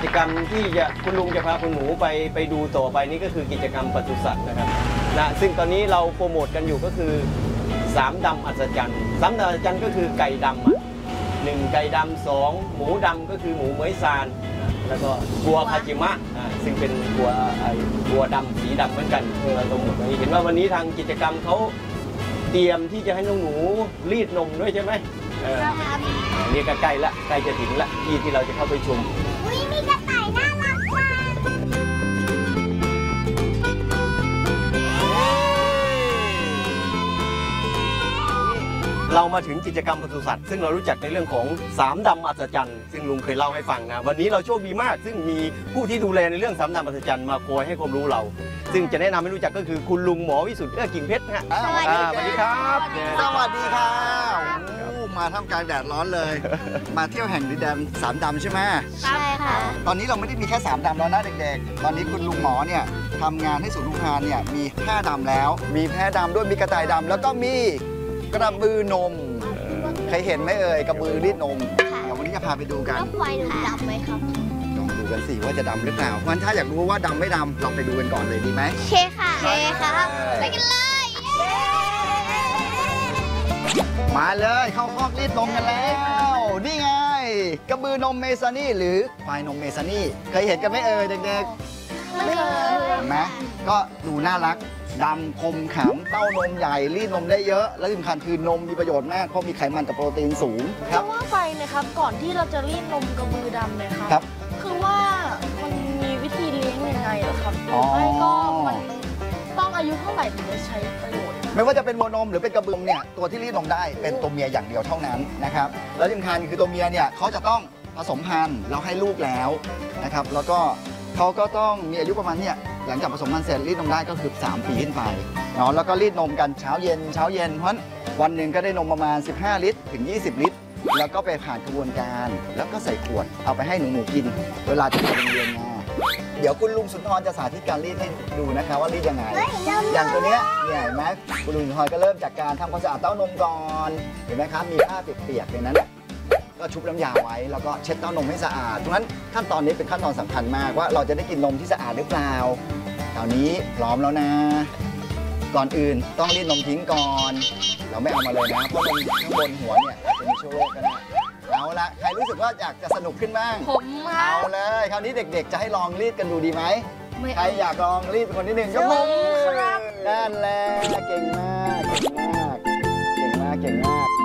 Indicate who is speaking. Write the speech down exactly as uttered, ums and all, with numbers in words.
Speaker 1: จกรรมที่จะคุณลุงจะพาคุณหมูไปไปดูต่อไปนี่ก็คือกิจกรรมปศุสัตว์นะครับนะซึ่งตอนนี้เราโปรโมทกันอยู่ก็คือสามดำอัศจรรย์สามดำอัศจรรย์ก็คือไก่ดำอ่ะหนึ่งไก่ดำสองหมูดำก็คือหมูเหมยซานแล้วก็บัวคาจิมะอ่าซึ่งเป็นบัวไอ้บัวดำสีดำเหมือนกันเราโปรโมทวันนี้เห็นว่าวันนี้ทางกิจกรรมเขาเตรียมที่จะให้น้องหนูรีดนมด้วยใช่ไหมเออนี่ก็ใกล้ละใกล้จะถึงละที่ที่เราจะเข้าไปชม
Speaker 2: อุ้ยมีกระต่ายน่ารักมาก
Speaker 1: เรามาถึงกิจกรรมปศุสัตว์ซึ่งเรารู้จักในเรื่องของสามดำอัศจรรย์ซึ่งลุงเคยเล่าให้ฟังนะวันนี้เราโชคดีมากซึ่งมีผู้ที่ดูแลในเรื่องสามดำอัศจรรย์มาคอยให้ความรู้เราซึ่งจะแนะนำให้รู้จักก็คือคุณลุงหมอวิสุทธิ์เอื้อกิ่งเพชรนะฮะสวัสดีครับ
Speaker 3: สวัสดีค่ะมาท่ามกลางแดดร้อนเลย มาเที่ยวแห่งดินแดนสามดำใช่ไหม
Speaker 2: ใช่ค่ะ
Speaker 3: ตอนนี้เราไม่ได้มีแค่สามดำแล้วนะเด็กๆตอนนี้คุณลุงหมอเนี่ยทำงานให้ศูนย์ลุงทานเนี่ยมีห้าดำแล้วมีแพะดำด้วยมีกระต่ายดำแล้วก็มีกระบือนมเคยเห็นไหมเอ่ยกระบือรีดนมเดี๋ยววันนี้จะพาไปดูกัน
Speaker 2: แล้วควายดำไหมครับ
Speaker 3: ลองดูกันสิว่าจะดำหรือเปล่าวันถ้าอยากรู้ว่าดำไม่ดำเราไปดูกันก่อนเลยดีไหม
Speaker 2: เคค่ะเคครับไปกันเลย
Speaker 3: มาเลยเข้าคอกรีดนมกันแล้วนี่ไงกระบือนมเมซานี่หรือควายนมเมซานี่เคยเห็นกันไหมเอ่ยเด็กๆ
Speaker 2: ไม่เคย
Speaker 3: เห็นไหมก็ดูน่ารักดำคมขำเต้านมใหญ่รีดนมได้เยอะและที่สำคัญคือนมมีประโยชน์มากเพราะมีไขมันกับโปรตีนสูง
Speaker 4: เพราะว่าไปนะครับก่อนที่เราจะรีดนมกระบือดำเลยครับ
Speaker 3: ครับ
Speaker 4: คือว่ามันมีวิธีเลี้ยงยังไงเหรอครับไม่ก็มันต้องอายุเท่าไหร่ถึงจะใช้ประโยชน์
Speaker 3: ไม่ว่าจะเป็นวัวนมหรือเป็นกระบือเนี่ยตัวที่รีดนมได้เป็นตัวเมียอย่างเดียวเท่านั้นนะครับแล้วที่สำคัญคือตัวเมียเนี่ยเขาจะต้องผสมพันธุ์แล้วให้ลูกแล้วนะครับแล้วก็เขาก็ต้องมีอายุประมาณเนี่ยหลังจากผสมพันธุ์เสร็จรีดนมได้ก็คือสามปีขึ้นไปเนาะแล้วก็รีดนมกันเช้าเย็นเช้าเย็นเพราะวันหนึ่งก็ได้นมประมาณสิบห้าลิตรถึงยี่สิบลิตรแล้วก็ไปผ่านกระบวนการแล้วก็ใส่ขวดเอาไปให้หนูๆกินเวลาจะไปโรงเรียนไงเดี๋ยวคุณลุงสุนทรจะสาธิตการรีดให้ดูนะคะว่ารีดยังไงอย่างตัวเนี้ยเนี่ยเห็นไหมคุณลุงสุนทรก็เริ่มจากการทำความสะอาดเต้านมก่อนเห็นไหมครับมีผ้าเปียกๆในนั้นก็ชุบน้ำยาไว้แล้วก็เช็ดเต้านมให้สะอาดเพราะฉะนั้นขั้นตอนนี้เป็นขั้นตอนสำคัญมากว่าเราจะได้กินนมที่สะอาดหรือเปล่าตอนนี้พร้อมแล้วนะก่อนอื่นต้องรีดนมทิ้งก่อนเราไม่เอามาเลยนะเพราะมันข้างบนหัวเนี่ยอาจจะมีเชื้อโรคก็ได้เอาละใครรู้สึกว่าอยากจะสนุกขึ้นบ้าง
Speaker 4: ผม
Speaker 3: เอาเลยคราวนี้เด็กๆจะให้ลองรีดกันดูดีไหมใครอยากลองรีดเป็นคนที่หนึ่งยกมือนั่นแหละเก่งมากเก่งมากเก่งมากเก่งมาก